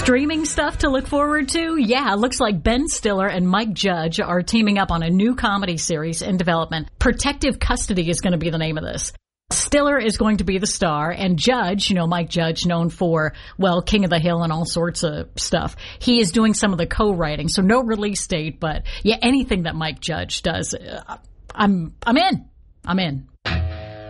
Streaming stuff to look forward to? Yeah, it looks like Ben Stiller and Mike Judge are teaming up on a new comedy series in development. Protective Custody is going to be the name of this. Stiller is going to be the star, and Judge, Mike Judge, known for, King of the Hill and all sorts of stuff, he is doing some of the co-writing. So no release date, but yeah, anything that Mike Judge does, I'm in.